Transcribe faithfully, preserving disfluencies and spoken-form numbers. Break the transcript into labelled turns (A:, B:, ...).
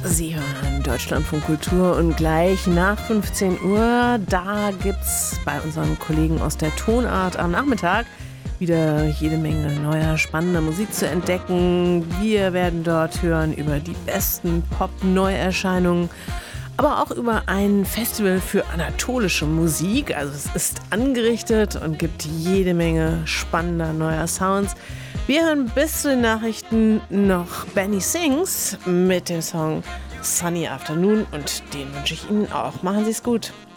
A: Sie hören Deutschlandfunk Kultur und gleich nach fünfzehn Uhr, da gibt's bei unseren Kollegen aus der Tonart am Nachmittag wieder jede Menge neuer, spannender Musik zu entdecken. Wir werden dort hören über die besten Pop-Neuerscheinungen, aber auch über ein Festival für anatolische Musik. Also es ist angerichtet und gibt jede Menge spannender neuer Sounds. Wir hören bis zu den Nachrichten noch Benny Sings mit dem Song Sunny Afternoon und den wünsche ich Ihnen auch. Machen Sie es gut.